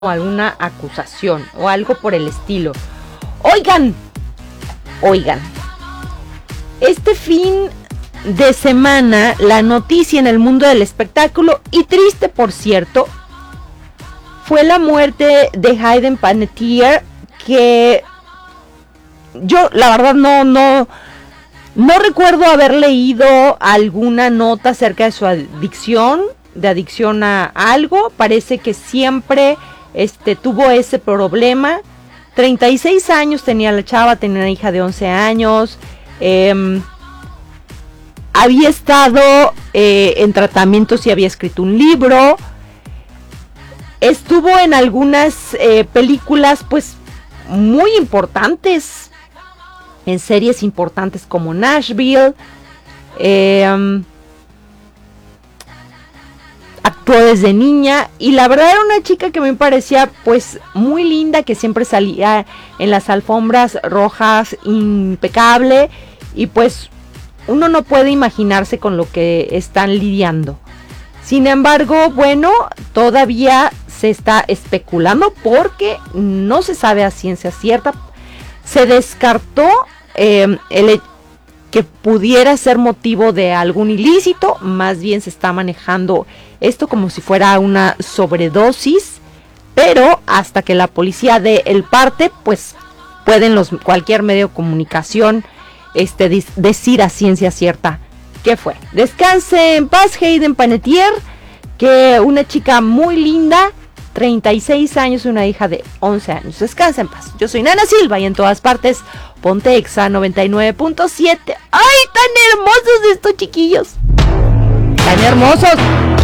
o alguna acusación o algo por el estilo. Oigan, este fin de semana la noticia en el mundo del espectáculo, y triste por cierto, fue la muerte de Hayden Panettiere, que yo la verdad no recuerdo haber leído alguna nota acerca de su adicción a algo. Parece que siempre tuvo ese problema. 36 años tenía la chava, tenía una hija de 11 años. Había estado en tratamientos y había escrito un libro. Estuvo en algunas películas pues muy importantes, en series importantes como Nashville. Actuó desde niña y la verdad era una chica que me parecía pues muy linda, que siempre salía en las alfombras rojas impecable, y pues uno no puede imaginarse con lo que están lidiando. Sin embargo, bueno, todavía se está especulando porque no se sabe a ciencia cierta. Se descartó que pudiera ser motivo de algún ilícito, más bien se está manejando esto como si fuera una sobredosis, pero hasta que la policía dé el parte, pues pueden cualquier medio de comunicación decir a ciencia cierta qué fue. Descanse en paz Hayden Panettiere, que una chica muy linda, 36 años, una hija de 11 años. Descansa en paz. Yo soy Nana Silva y en todas partes Ponte Exa 99.7. ¡Ay, tan hermosos estos chiquillos! ¡Tan hermosos!